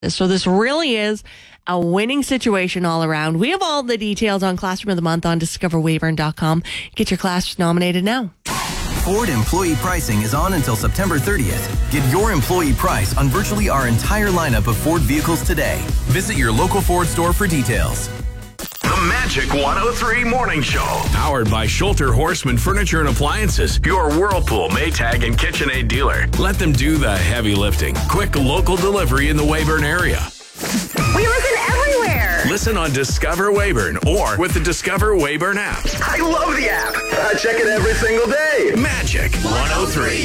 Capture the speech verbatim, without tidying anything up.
So this really is a winning situation all around. We have all the details on Classroom of the Month on discover weyburn dot com. Get your class nominated now. Ford employee pricing is on until September thirtieth. Get your employee price on virtually our entire lineup of Ford vehicles today. Visit your local Ford store for details. The Magic one oh three Morning Show. Powered by Schulter Horseman Furniture and Appliances. Your Whirlpool, Maytag, and KitchenAid dealer. Let them do the heavy lifting. Quick local delivery in the Weyburn area. We listen everywhere. Listen on Discover Weyburn or with the Discover Weyburn app. I love the app. I check it every single day. Magic one oh three.